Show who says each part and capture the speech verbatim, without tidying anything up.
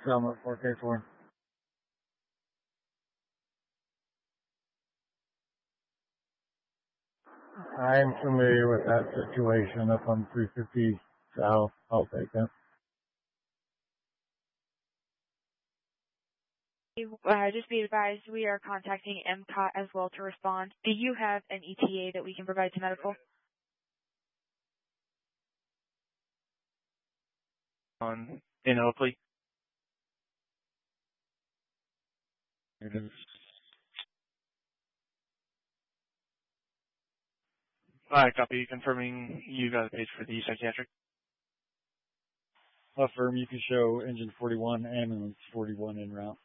Speaker 1: Summit four K four. I'm familiar with that situation up on three fifty South. I'll take it.
Speaker 2: Uh, just be advised, we are contacting M C O T as well to respond. Do you have an E T A that we can provide to medical?
Speaker 3: On in Oakley.
Speaker 1: It is.
Speaker 3: I copy confirming you got a page for the psychiatric.
Speaker 1: Affirm you can show engine forty-one, ambulance forty-one en route.